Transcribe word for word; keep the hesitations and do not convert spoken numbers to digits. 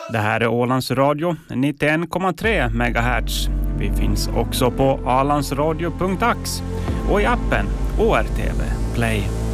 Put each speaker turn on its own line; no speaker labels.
Det här är Ålands Radio nittioen komma tre megahertz. Vi finns också på ålandsradio punkt ax och i appen O R T V Play.